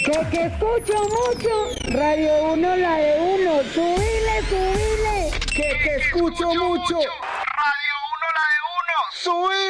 Que escucho mucho. Radio 1, la de uno. Subile, subile. Que escucho mucho. Radio 1, la de uno. Subile.